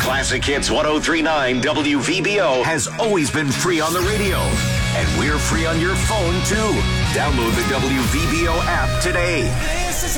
Classic Hits 103.9 WVBO has always been free on the radio. And we're free on your phone, too. Download the WVBO app today.